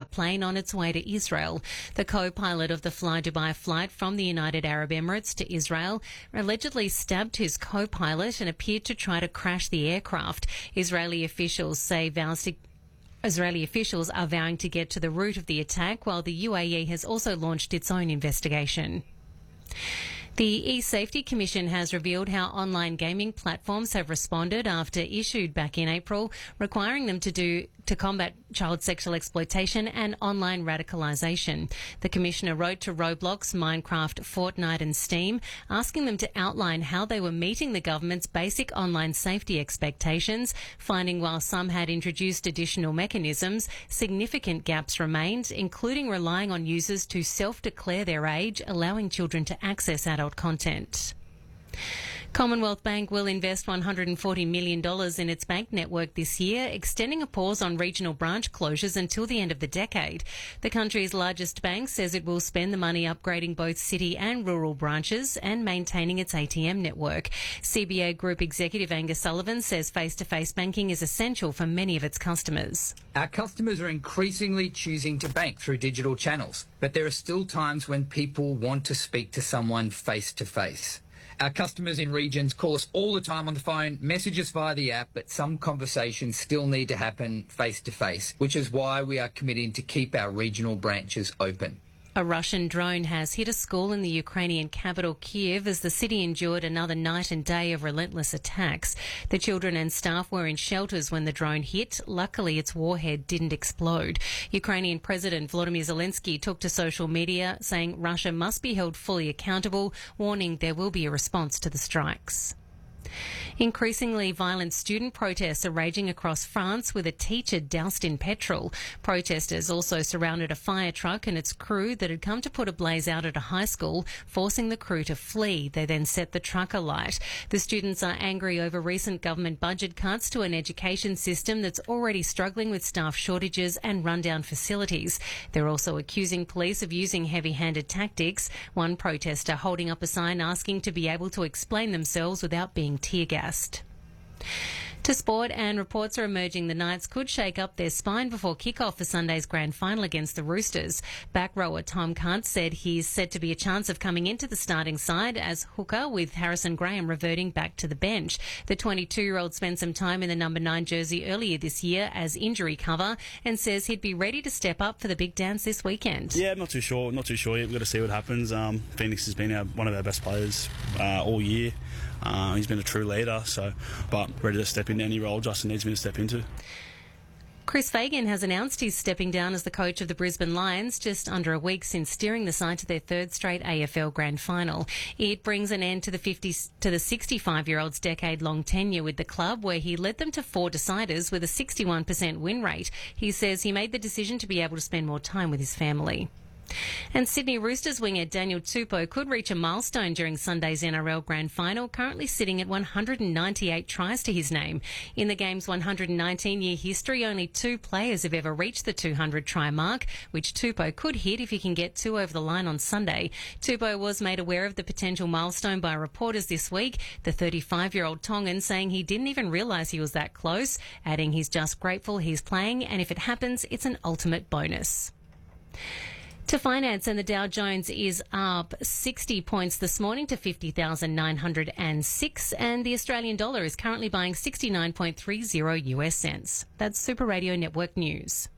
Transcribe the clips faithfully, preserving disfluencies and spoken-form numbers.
plane on its way to Israel. The co-pilot of the Fly Dubai flight from the United Arab Emirates to Israel allegedly stabbed his co-pilot and appeared to try to crash the aircraft. Israeli officials say vows to Israeli officials are vowing to get to the root of the attack, while the U A E has also launched its own investigation. The eSafety Commission has revealed how online gaming platforms have responded after issued back in April, requiring them to do to combat child sexual exploitation and online radicalisation. The Commissioner wrote to Roblox, Minecraft, Fortnite and Steam, asking them to outline how they were meeting the government's basic online safety expectations, finding while some had introduced additional mechanisms, significant gaps remained, including relying on users to self-declare their age, allowing children to access adult content. Commonwealth Bank will invest one hundred forty million dollars in its bank network this year, extending a pause on regional branch closures until the end of the decade. The country's largest bank says it will spend the money upgrading both city and rural branches and maintaining its A T M network. C B A Group Executive Angus Sullivan says face-to-face banking is essential for many of its customers. Our customers are increasingly choosing to bank through digital channels, but there are still times when people want to speak to someone face-to-face. Our customers in regions call us all the time on the phone, message us via the app, but some conversations still need to happen face-to-face, which is why we are committing to keep our regional branches open. A Russian drone has hit a school in the Ukrainian capital Kiev as the city endured another night and day of relentless attacks. The children and staff were in shelters when the drone hit. Luckily, its warhead didn't explode. Ukrainian President Volodymyr Zelensky took to social media saying Russia must be held fully accountable, warning there will be a response to the strikes. Increasingly violent student protests are raging across France with a teacher doused in petrol. Protesters also surrounded a fire truck and its crew that had come to put a blaze out at a high school, forcing the crew to flee. They then set the truck alight. The students are angry over recent government budget cuts to an education system that's already struggling with staff shortages and rundown facilities. They're also accusing police of using heavy-handed tactics. One protester holding up a sign asking to be able to explain themselves without being tear-gassed. To sport, and reports are emerging the Knights could shake up their spine before kick-off for Sunday's grand final against the Roosters. Back rower Tom Cunt said he's said to be a chance of coming into the starting side as hooker, with Harrison Graham reverting back to the bench. The twenty-two-year-old spent some time in the number nine jersey earlier this year as injury cover and says he'd be ready to step up for the big dance this weekend. Yeah, I'm not too sure. Not too sure yet. We've got to see what happens. Um, Phoenix has been our, one of our best players uh, all year. Uh, he's been a true leader, so but ready to step into any role Justin needs me to step into. Chris Fagan has announced he's stepping down as the coach of the Brisbane Lions just under a week since steering the side to their third straight A F L grand final. It brings an end to the fifty to the sixty-five-year-old's decade-long tenure with the club, where he led them to four deciders with a sixty-one percent win rate. He says he made the decision to be able to spend more time with his family. And Sydney Roosters winger Daniel Tupou could reach a milestone during Sunday's N R L Grand Final, currently sitting at one hundred ninety-eight tries to his name. In the game's one hundred nineteen-year history, only two players have ever reached the two hundred try mark, which Tupou could hit if he can get two over the line on Sunday. Tupou was made aware of the potential milestone by reporters this week, the thirty-five-year-old Tongan saying he didn't even realise he was that close, adding he's just grateful he's playing, and if it happens, it's an ultimate bonus. To finance, and the Dow Jones is up sixty points this morning to fifty thousand nine hundred six, and the Australian dollar is currently buying sixty-nine point three zero U S cents. That's Super Radio Network News.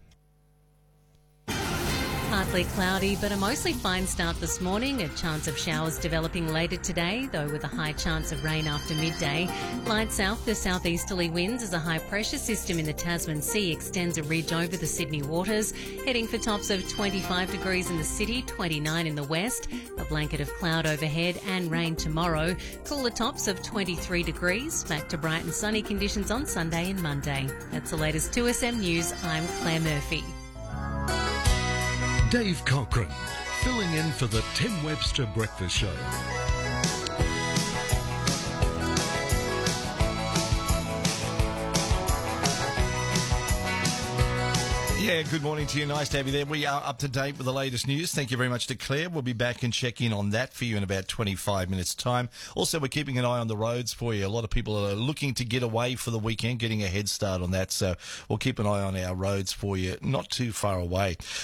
Partly cloudy, but a mostly fine start this morning. A chance of showers developing later today, though with a high chance of rain after midday. Light south to southeasterly winds as a high-pressure system in the Tasman Sea extends a ridge over the Sydney waters, heading for tops of twenty-five degrees in the city, twenty-nine in the west. A blanket of cloud overhead and rain tomorrow. Cooler tops of twenty-three degrees. Back to bright and sunny conditions on Sunday and Monday. That's the latest two S M News. I'm Claire Murphy. Dave Cochran, filling in for the Tim Webster Breakfast Show. Yeah, good morning to you. Nice to have you there. We are up to date with the latest news. Thank you very much to Claire. We'll be back and check in on that for you in about twenty-five minutes' time. Also, we're keeping an eye on the roads for you. A lot of people are looking to get away for the weekend, getting a head start on that. So we'll keep an eye on our roads for you, not too far away.